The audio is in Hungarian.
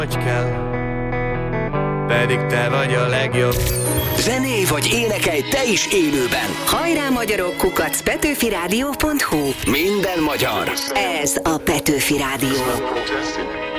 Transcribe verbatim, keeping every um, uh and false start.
Hogy kell, pedig te vagy a legjobb. Zenélj vagy énekelj te is élőben. Hajrá magyarok, kukac petőfirádió pont hu. Minden magyar. Ez a Petőfi Rádió.